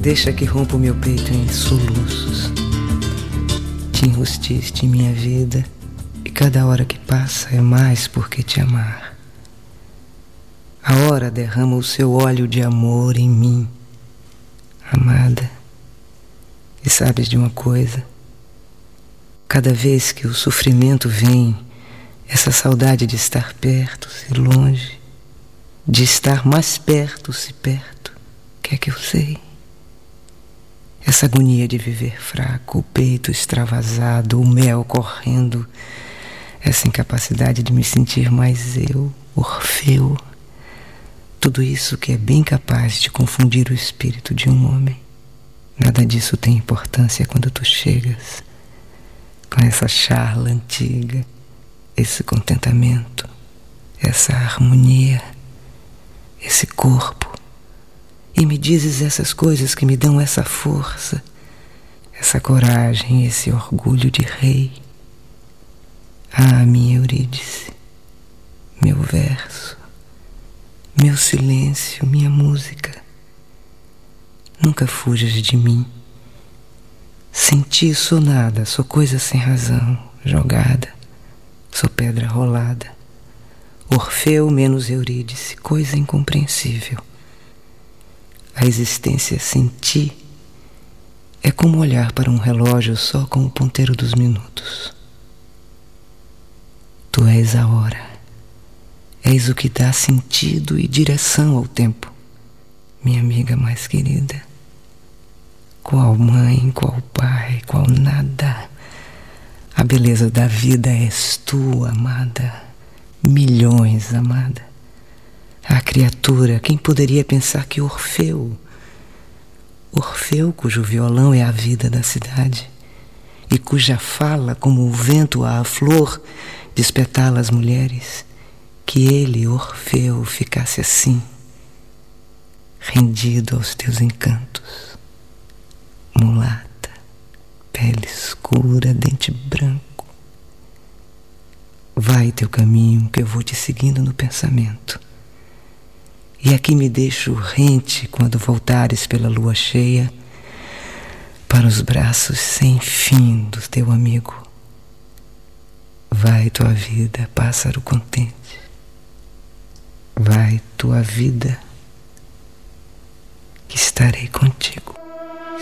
Deixa que rompa o meu peito em soluços. Te enrustiste em minha vida, e cada hora que passa é mais porque te amar. A hora derrama o seu óleo de amor em mim, amada. E sabes de uma coisa? Cada vez que o sofrimento vem, essa saudade de estar perto, se longe, de estar mais perto, se perto, que é que eu sei? Essa agonia de viver fraco, o peito extravasado, o mel correndo, essa incapacidade de me sentir mais eu, Orfeu, tudo isso que é bem capaz de confundir o espírito de um homem. Nada disso tem importância quando tu chegas com essa charla antiga, esse contentamento, essa harmonia, esse corpo, e me dizes essas coisas que me dão essa força, essa coragem, esse orgulho de rei. Ah, minha Eurídice, meu verso, meu silêncio, minha música, nunca fujas de mim. Sem ti sou nada, sou coisa sem razão, jogada, sou pedra rolada, Orfeu menos Eurídice, coisa incompreensível. A existência sem ti é como olhar para um relógio só com o ponteiro dos minutos. Tu és a hora, és o que dá sentido e direção ao tempo, minha amiga mais querida. Qual mãe, qual pai, qual nada. A beleza da vida és tu, amada. Milhões, amada. A criatura, quem poderia pensar que Orfeu, cujo violão é a vida da cidade, e cuja fala, como o vento à flor, despetala as mulheres, que ele, Orfeu, ficasse assim, rendido aos teus encantos. Mulata, pele escura, dente branco. Vai teu caminho, que eu vou te seguindo no pensamento. E aqui me deixo rente quando voltares pela lua cheia para os braços sem fim do teu amigo. Vai tua vida, pássaro contente. Vai tua vida, que estarei contigo.